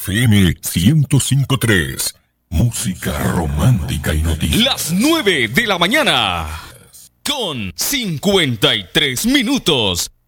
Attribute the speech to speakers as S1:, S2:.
S1: FM 105.3. Música romántica y noticias.
S2: Las 9 de la mañana. Con 53 minutos.